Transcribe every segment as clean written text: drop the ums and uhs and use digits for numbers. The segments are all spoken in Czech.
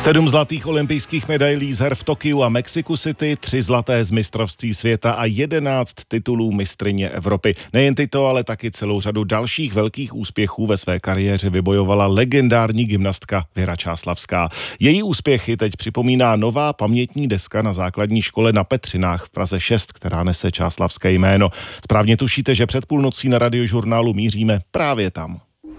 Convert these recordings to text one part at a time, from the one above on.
7 zlatých olympijských medailí z her v Tokiu a Mexiku City, 3 zlaté z mistrovství světa a 11 titulů mistryně Evropy. Nejen tyto, ale taky celou řadu dalších velkých úspěchů ve své kariéře vybojovala legendární gymnastka Věra Čáslavská. Její úspěchy teď připomíná nová pamětní deska na základní škole na Petřinách v Praze 6, která nese čáslavské jméno. Správně tušíte, že před půlnocí na Radiožurnálu míříme právě tam.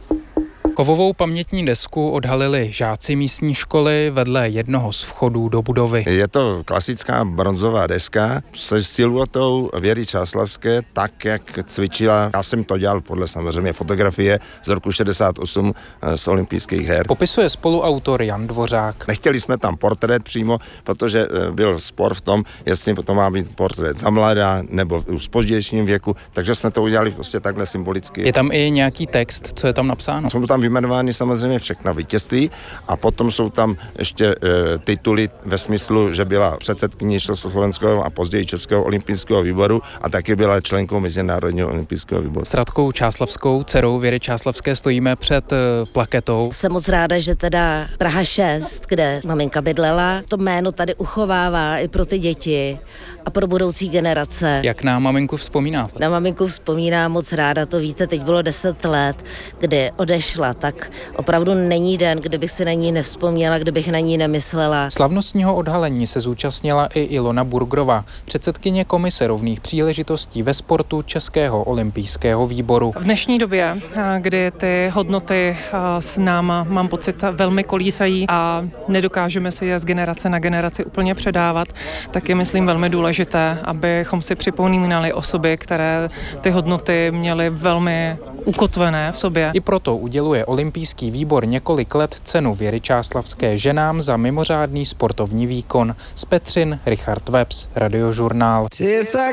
Kovovou pamětní desku odhalili žáci místní školy vedle jednoho z vchodů do budovy. Je to klasická bronzová deska se siluetou Věry Čáslavské, tak, jak cvičila. Já jsem to dělal podle samozřejmě fotografie z roku 68 z olympijských her. Popisuje spoluautor Jan Dvořák. Nechtěli jsme tam portrét přímo, protože byl spor v tom, jestli to má být portrét za mladá nebo už v pozdějším věku, takže jsme to udělali prostě takhle symbolicky. Je tam i nějaký text, co je tam napsáno? Jsou tam vyjmenovány samozřejmě všechna vítězství a potom jsou tam ještě tituly ve smyslu, že byla předsedkyní Československého a později Českého olympijského výboru a taky byla členkou Mezinárodního olympijského výboru. S Radkou Čáslavskou, dcerou Věry Čáslavské, stojíme před plaketou. Jsem moc ráda, že teda Praha 6, kde maminka bydlela, to jméno tady uchovává i pro ty děti a pro budoucí generace. Jak na maminku vzpomínáte? Na maminku vzpomínám moc ráda, to víte, teď bylo 10 let, kdy odešla, tak opravdu není den, kdybych si na ní nevzpomněla, kdybych na ní nemyslela. Slavnostního odhalení se zúčastnila i Ilona Burgrová, předsedkyně komise rovných příležitostí ve sportu Českého olympijského výboru. V dnešní době, kdy ty hodnoty s náma, mám pocit, velmi kolísají a nedokážeme si je z generace na generaci úplně předávat, tak je, myslím, velmi důležité, abychom si připomínali osoby, které ty hodnoty měly velmi ukotvené v sobě. I proto uděluje olympijský výbor několik let cenu Věry Čáslavské ženám za mimořádný sportovní výkon. Z Petřin Richard Webs, Radiožurnál.